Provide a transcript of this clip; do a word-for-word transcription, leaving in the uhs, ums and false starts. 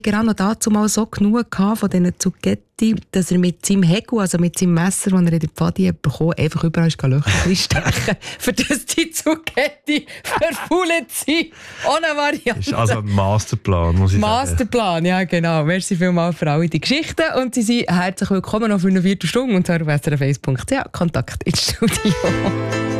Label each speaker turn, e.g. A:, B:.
A: gerade noch dazu mal so genug gehabt von diesen Zucchetti, dass er mit seinem Hegel, also mit seinem Messer, das er in der Pfadi bekommen hat, einfach überall Löcher reinstechen, für das die Zucchetti verfault sind. Ohne Variante.
B: Das ist also ein Masterplan, muss ich
A: Masterplan,
B: sagen.
A: ja genau. Merci vielmals für alle die Geschichten und Sie sind herzlich willkommen noch für eine Viertelstunde und zwar auf s r f eins punkt c h. Kontakt ins Studio.